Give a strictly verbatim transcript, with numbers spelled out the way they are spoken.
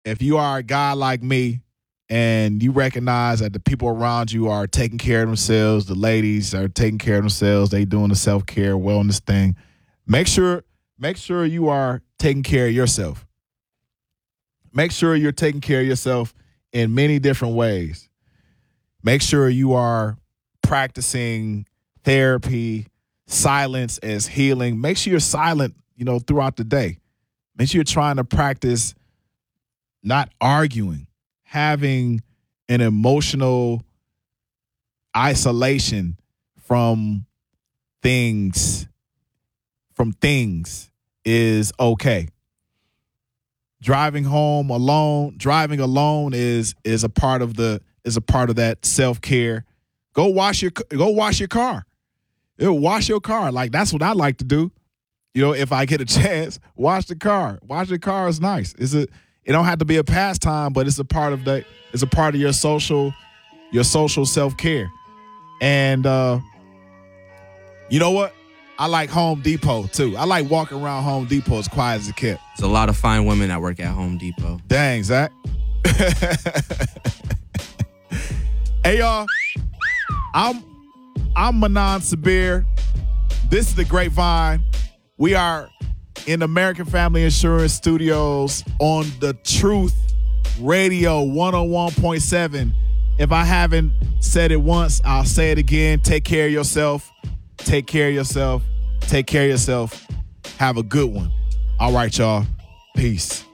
if you are a guy like me and you recognize that the people around you are taking care of themselves, the ladies are taking care of themselves, they doing the self-care wellness thing, make sure make sure you are taking care of yourself. Make sure you're taking care of yourself in many different ways. Make sure you are practicing therapy, silence as healing. Make sure you're silent, you know, throughout the day. Make sure you're trying to practice not arguing, having an emotional isolation from things, from things is okay. Driving home alone, driving alone is is a part of the is a part of that self-care. Go wash your go wash your car. It'll wash your car. Like, that's what I like to do. You know, if I get a chance, wash the car. Wash the car is nice. It's a it don't have to be a pastime, but it's a part of the it's a part of your social your social self-care. And uh, you know what? I like Home Depot too. I like walking around Home Depot as quiet as it kept. There's a lot of fine women that work at Home Depot. Dang, Zach. Hey, y'all. I'm I'm Manan Sabir. This is The Grapevine. We are in American Family Insurance Studios on The Truth Radio one oh one point seven. If I haven't said it once, I'll say it again. Take care of yourself. Take care of yourself. Take care of yourself. Have a good one. All right, y'all. Peace.